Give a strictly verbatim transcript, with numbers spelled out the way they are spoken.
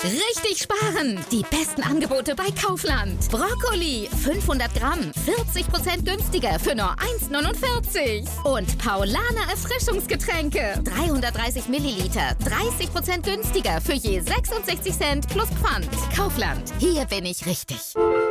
Richtig sparen! Die besten Angebote bei Kaufland. Brokkoli, fünfhundert Gramm, vierzig Prozent günstiger für nur eins neunundvierzig. Und Paulaner Erfrischungsgetränke, dreihundertdreißig Milliliter, dreißig Prozent günstiger für je sechsundsechzig Cent plus Pfand. Kaufland, hier bin ich richtig.